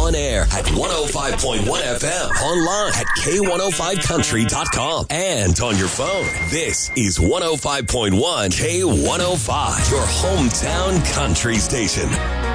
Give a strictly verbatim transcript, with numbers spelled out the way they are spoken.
On air at one oh five point one F M. Online at K one oh five country dot com. And on your phone. This is one oh five point one K one oh five. Your hometown country station.